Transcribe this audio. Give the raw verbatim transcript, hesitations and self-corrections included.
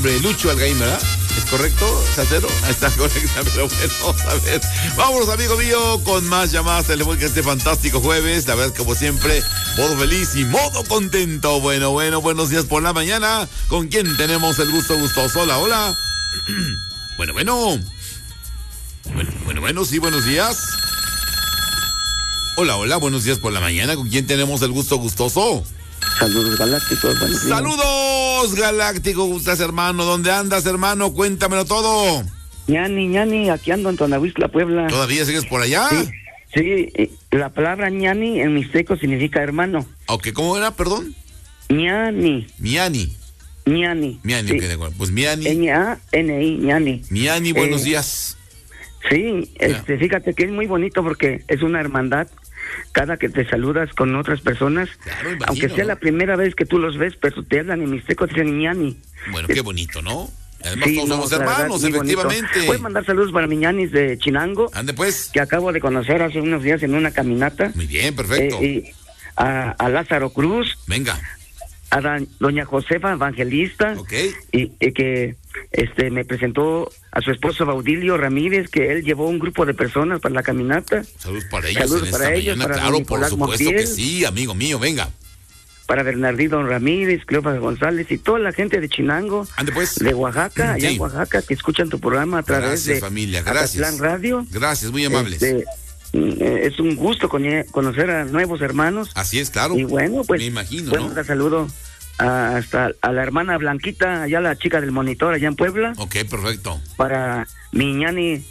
Lucho Algaín, ¿verdad? ¿Es correcto, Sacero? Está correcta, pero bueno, vamos a ver. Vámonos, amigo mío, con más llamadas telefónicas este fantástico jueves. La verdad, como siempre, modo feliz y modo contento. Bueno, bueno, buenos días por la mañana. ¿Con quién tenemos el gusto gustoso? Hola, hola. Bueno, bueno. Bueno, bueno, bueno, sí, buenos días. Hola, hola, buenos días por la mañana. ¿Con quién tenemos el gusto gustoso? Saludos galácticos, buenos días. Saludos galáctico, gustas hermano. ¿Dónde andas, hermano? Cuéntamelo todo. ñani, ñani, aquí ando en Tonahuistla, Puebla. ¿Todavía sigues por allá? Sí, sí, la palabra ñani en mixteco significa hermano. Ok, ¿cómo era, perdón? ñani. Miani. ñani. Miani, sí. ok, de acuerdo. Pues Miani. N A N I, ñani. Miani, buenos Eh, días. Sí, este, fíjate que es muy bonito porque es una hermandad. Cada que te saludas con otras personas, Claro, imagino, aunque sea ¿no? la primera vez que tú los ves, pero te hablan en mixteco, te dicen ñani. Bueno, qué bonito, ¿no? Además, Sí, todos no, somos la verdad, hermanos, muy bonito. efectivamente. Voy a mandar saludos para mi ñanis de Chinango, Ande pues. que acabo de conocer hace unos días en una caminata. Muy bien, perfecto. Eh, y a, a Lázaro Cruz, Venga. a dan- doña Josefa Evangelista, Ok. y, y que este me presentó a su esposo Baudilio Ramírez, que él llevó un grupo de personas para la caminata, Saludos para ellos Saludos en para esta ellos, mañana. para Claro, por Nicolás supuesto Montiel. que sí, amigo mío, venga. para Bernardino Ramírez, Cleópatra González y toda la gente de Chinango, Ande pues. de Oaxaca, allá Sí. en Oaxaca, que escuchan tu programa a través Gracias, de familia, gracias. Acatlán Radio. Gracias, muy amables. Este, mm, es un gusto conie- conocer a nuevos hermanos. Así es, claro. Y bueno, pues, Me imagino, bueno, ¿no? te saludo a- hasta a la hermana Blanquita, allá la chica del monitor, allá en Puebla, Ok, perfecto. para mi ñani